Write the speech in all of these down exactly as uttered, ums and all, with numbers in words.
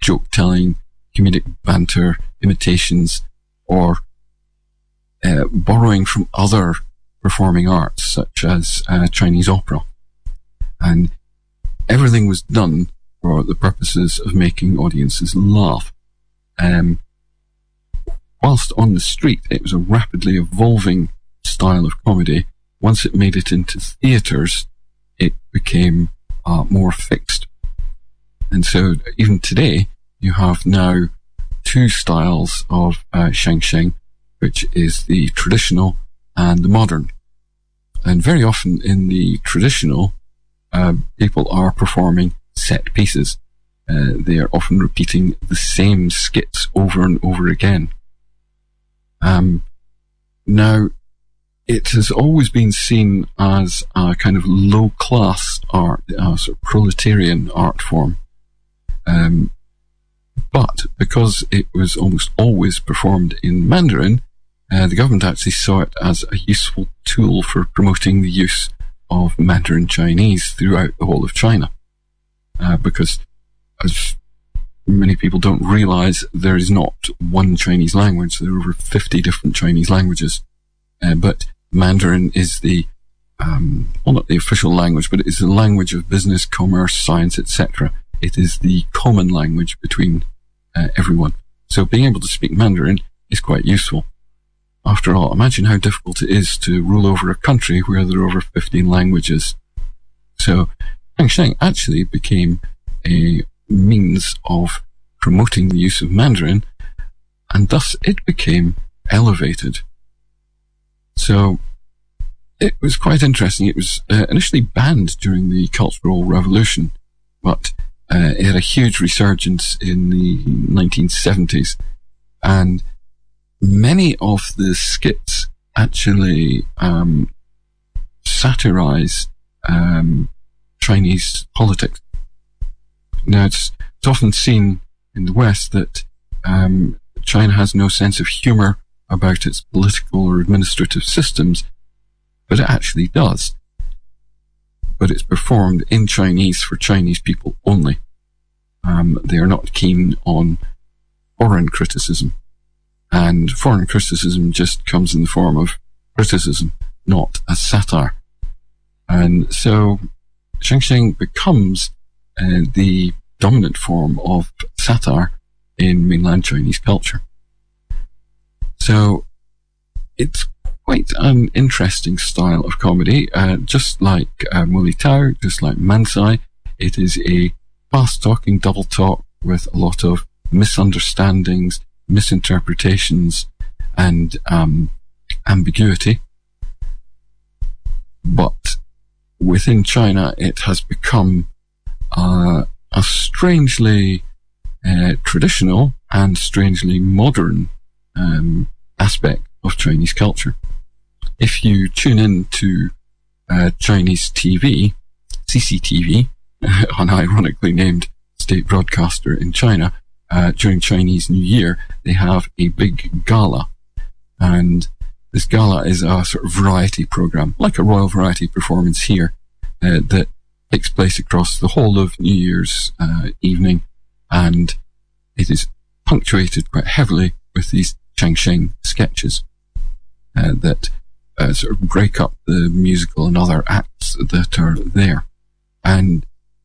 joke-telling, comedic banter, imitations, or uh, borrowing from other performing arts, such as uh, Chinese opera. And everything was done for the purposes of making audiences laugh. Um, whilst on the street, it was a rapidly evolving style of comedy. Once it made it into theatres, it became uh, more fixed. And so even today, you have now two styles of uh, xiangxing, which is the traditional and the modern. And very often in the traditional, uh, people are performing set pieces. Uh, they are often repeating the same skits over and over again. Um, now, it has always been seen as a kind of low-class art, a sort of proletarian art form. Um, but because it was almost always performed in Mandarin, uh, the government actually saw it as a useful tool for promoting the use of Mandarin Chinese throughout the whole of China. Uh, because, as many people don't realize, there is not one Chinese language. There are over fifty different Chinese languages. Uh, but Mandarin is the, um, well, not the official language, but it is the language of business, commerce, science, et cetera. It is the common language between uh, everyone. So being able to speak Mandarin is quite useful. After all, imagine how difficult it is to rule over a country where there are over fifteen languages. So xiangxing actually became a means of promoting the use of Mandarin, and thus it became elevated. So it was quite interesting. It was uh, initially banned during the Cultural Revolution, but uh, it had a huge resurgence in the nineteen seventies, and many of the skits actually um, satirize um, Chinese politics. Now, it's, it's often seen in the West that um, China has no sense of humour about its political or administrative systems, but it actually does. But it's performed in Chinese for Chinese people only. Um, they are not keen on foreign criticism. And foreign criticism just comes in the form of criticism, not a satire. And so xiangxing becomes uh, the dominant form of satire in mainland Chinese culture. So it's quite an interesting style of comedy. Uh, just like uh, Muli Tao, just like Mansai, it is a fast-talking double talk with a lot of misunderstandings, misinterpretations, and um, ambiguity. But within China, it has become uh, a strangely uh, traditional and strangely modern um, aspect of Chinese culture. If you tune in to uh, Chinese T V, C C T V, an ironically named state broadcaster in China, uh, during Chinese New Year, they have a big gala. And this gala is a sort of variety program, like a royal variety performance here, uh, that takes place across the whole of New Year's uh, evening, and it is punctuated quite heavily with these xiangxing sketches uh, that uh, sort of break up the musical and other acts that are there. And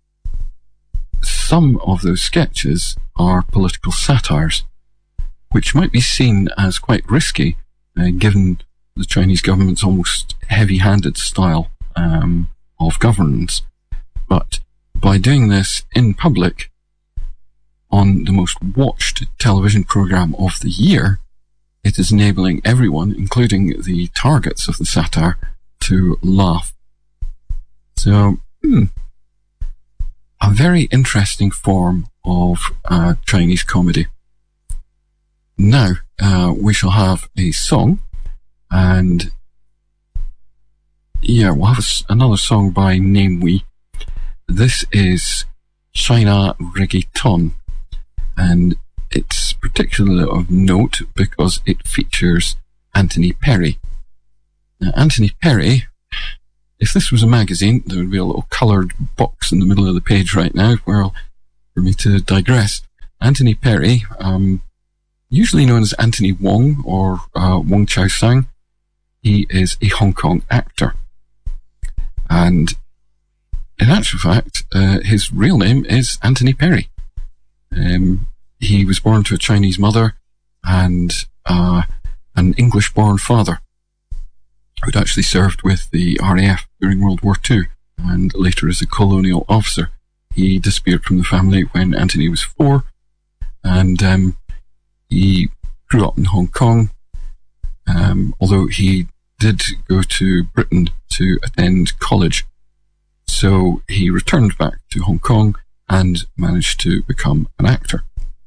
some of those sketches are political satires, which might be seen as quite risky, uh, given the Chinese government's almost heavy-handed style um, of governance. But by doing this in public, on the most watched television program of the year, it is enabling everyone, including the targets of the satire, to laugh. So, hmm, a very interesting form of uh, Chinese comedy. Now, uh, we shall have a song, and yeah, we'll have a, another song by Name We. This is China Reggaeton, and it's particularly of note because it features Anthony Perry. Now, Anthony Perry, if this was a magazine, there would be a little coloured box in the middle of the page right now where I'll, for me to digress. Anthony Perry, um, usually known as Anthony Wong or uh, Wong Chow Sang, he is a Hong Kong actor. And in actual fact, uh, his real name is Anthony Perry. Um, he was born to a Chinese mother and uh, an English-born father who'd actually served with the R A F during World War Two and later as a colonial officer. He disappeared from the family when Anthony was four, and um, he grew up in Hong Kong, um, although he did go to Britain to attend college. So he returned back to Hong Kong and managed to become an actor.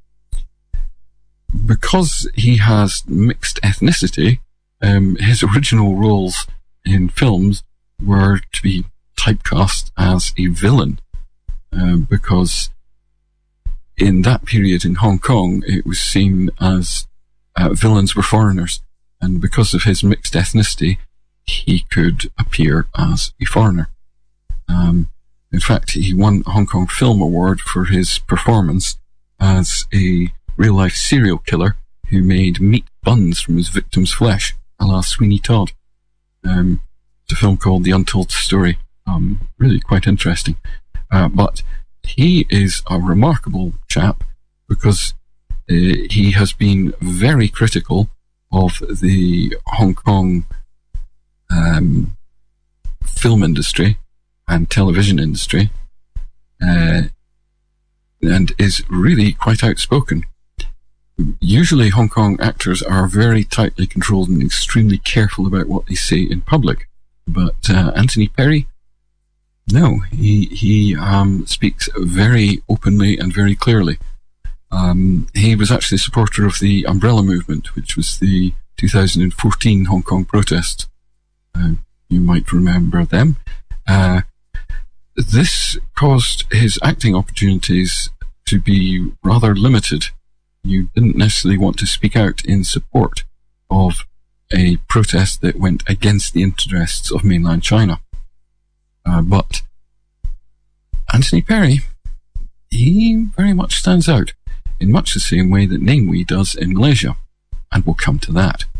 Because he has mixed ethnicity, um, his original roles in films were to be typecast as a villain, um, because in that period in Hong Kong, it was seen as uh, villains were foreigners, and because of his mixed ethnicity, he could appear as a foreigner. Um, in fact, he won a Hong Kong Film Award for his performance as a real-life serial killer who made meat buns from his victim's flesh, a la Sweeney Todd. Um, it's a film called The Untold Story. Um, really quite interesting. Uh, but he is a remarkable chap because uh, he has been very critical of the Hong Kong um, film industry and television industry, uh, and is really quite outspoken. Usually Hong Kong actors are very tightly controlled and extremely careful about what they say in public, but uh, Anthony Perry, no, he he um, speaks very openly and very clearly. Um, he was actually a supporter of the Umbrella Movement, which was the two thousand fourteen Hong Kong protests. Uh, you might remember them. Uh, this caused his acting opportunities to be rather limited. You didn't necessarily want to speak out in support of a protest that went against the interests of mainland China. Uh, but Anthony Perry, he very much stands out in much the same way that Namewee does in Malaysia, and we'll come to that.